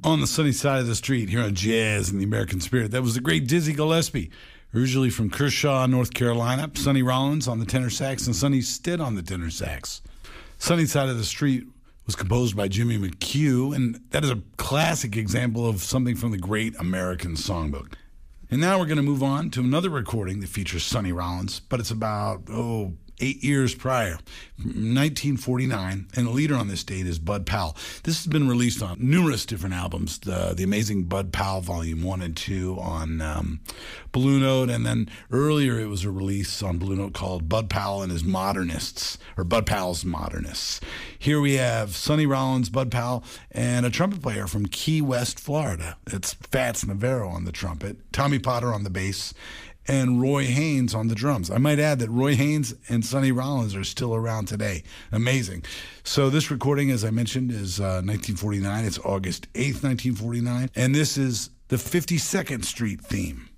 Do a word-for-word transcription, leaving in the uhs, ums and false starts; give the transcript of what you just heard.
On the Sunny Side of the Street here on Jazz and the American Spirit. That was the great Dizzy Gillespie, originally from Kershaw, North Carolina. Sonny Rollins on the tenor sax and Sonny Stitt on the tenor sax. Sunny Side of the Street was composed by Jimmy McHugh, and that is a classic example of something from the great American songbook. And now we're going to move on to another recording that features Sonny Rollins, but it's about, oh, eight years prior, nineteen forty-nine, and the leader on this date is Bud Powell. This has been released on numerous different albums, the, the amazing Bud Powell Volume one and two on um, Blue Note, and then earlier it was a release on Blue Note called Bud Powell and His Modernists, or Bud Powell's Modernists. Here we have Sonny Rollins, Bud Powell, and a trumpet player from Key West, Florida. It's Fats Navarro on the trumpet, Tommy Potter on the bass, and Roy Haynes on the drums. I might add that Roy Haynes and Sonny Rollins are still around today. Amazing. So this recording, as I mentioned, is uh, nineteen forty-nine. It's August eighth, nineteen forty-nine. And this is the fifty-second Street theme.